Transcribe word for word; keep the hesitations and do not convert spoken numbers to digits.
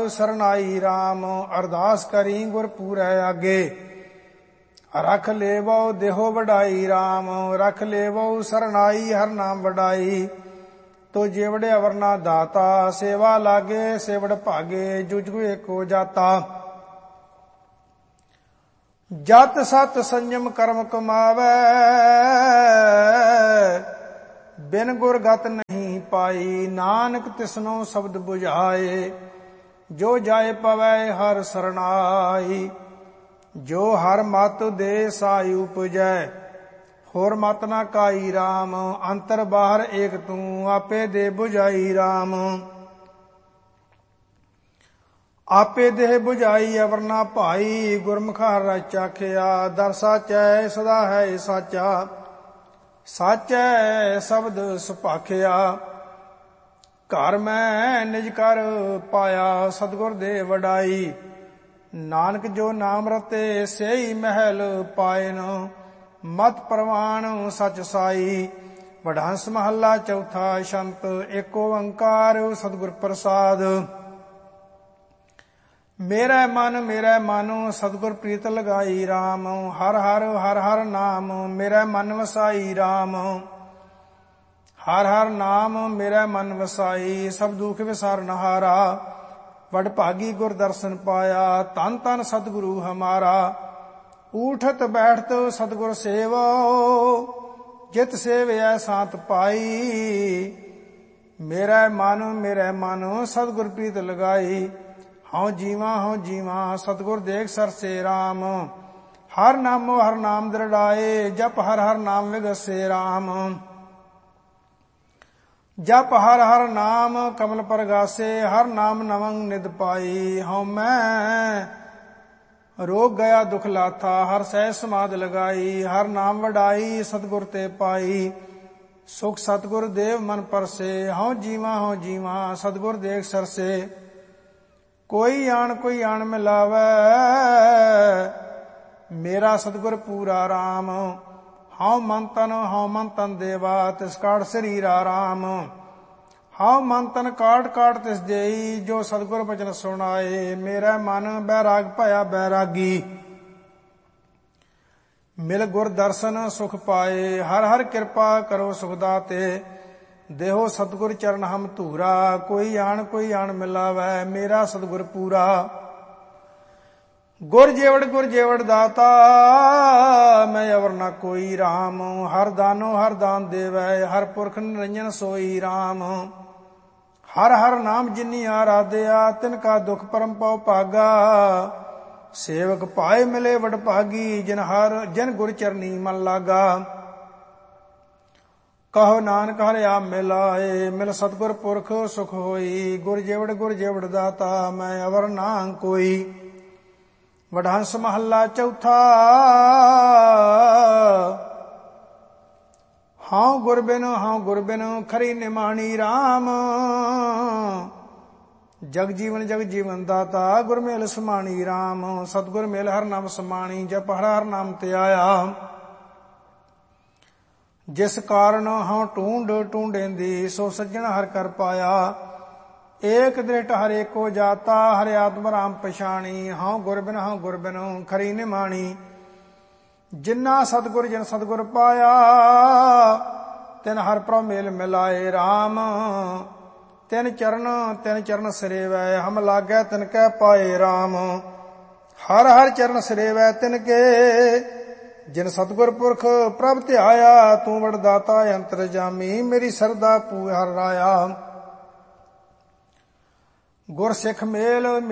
सरनाई राम। अरदास करी गुर पूरै आगे, रख लेवो देहो वडाई राम। रख लेवो सरनाई हर नाम वडाई, तो जेवड़े अवरना दाता। सेवा लागे सेवड़ भागे, जुजगु एको जाता। जत सत संयम कर्म कमावै, बिन गुर गत नहीं पाई। नानक तिसनो शब्द बुझाए, जो जाए पवै हर सरनाई। जो हर मत दे साई उपजै, होर मत ना काई राम। अंतर बाहर एक तू, आपे दे बुझाई राम। आपे देह बुझाई अवर ना भाई, गुरमुखा हर चाखिया। दर साचै सदा है साचा, साचै शब्द सुभाखिया। घर मैं निज कर पाया, सतगुर दे वडाई। नानक जो नाम रते सेई महल पायन। मत प्रवाण सच साई, वडहंस महला चौथा। शंत एक ओंकार सतगुर प्रसाद। मेरा मन मेरा मन सतगुर प्रीत लगाई राम। हर हर हर हर नाम मेरा मन वसाई राम। हर हर नाम मेरा मन वसाई, सब दुख विसार नहारा। वड भागी गुर दर्शन पाया, तन तन सतगुरु हमारा। उठत बैठत सतगुर सेवो, जित सेवै सांत पाई। मेरा मन मेरा मन सतगुर प्रीत लगाई। हऊँ जीवा हूँ जीवा सतगुर देख सरसे राम। हर नामो हर नाम दृढ़ाए, जप हर हर नाम विगसे राम। जप हर हर नाम कमल परगासे, हर नाम नवंग निद पाई। हूँ मैं रोग गया दुख लाथा, हर सहज समाध लगाई। हर नाम वडाई सतगुर ते पाई, सुख सतगुर देव मन परसे। हूँ जीवा हूँ जीवा सतगुर देख सरसे। कोई आन कोई आन मिलावै, मेरा सतगुर पूरा राम। हऊँ मन तन हऊँ मन तन देवा, तिस काट शरीरा राम। हऊँ मन तन काट काट तिस देई, जो सतगुर बचन सुनाए। मेरा मन बैराग भया बैरागी, मिल गुर दर्शन सुख पाए। हर हर कृपा करो सुख दाते, देहो सतगुर चरण हम धूरा। कोई आन कोई आन मिलावै, मेरा सतगुर पूरा। गुर जेवड़ गुर जेवड़ दाता, मैं अवर न कोई राम। हर दानो हर दान देवै, हर पुरख निरंजन सोई राम। हर हर नाम जिनी आराध्या, तिनका दुख परम पौ भागा। सेवक पाए मिले वड भागी, जिन हर जिन गुर चरनी मन लागा। कहो नानक हर आप मिलाए, मिल सतगुर पुरख सुख होई। गुर जेवड़ गुर जेवड़ दाता, मैं अवर नां कोई। वडहंस महला चौथा, हाँ गुर बिन हाँ गुर बिन खरी निमाणी राम। जग जीवन जग जीवन दाता, गुर मेल समाणी राम। सतगुर मेल हर नाम समाणी, जप हर हर नाम ते आया। जिस कारण हाँ ढूंढ ढूंढेंदी, सो सज्जन हर कर पाया। एक दृष्ट हर एको जाता, हर आत्म राम पछाणी। हाँ गुर बिन हाँ गुर बिन खरी निमाणी, जिन्ना सतगुर जिन सतगुर पाया। तिन हर प्रभ मेल मिलाए राम। तिन चरण तिन चरण सरेवै, हम लागै तिनकै पाए राम। हर हर चरण सरेवै तिनके, जिन सतगुर पुरख प्रभ ध्याया। तू वड दाता अंतर जामी, मेरी सरदा पू हर राया। गुर सिख मेल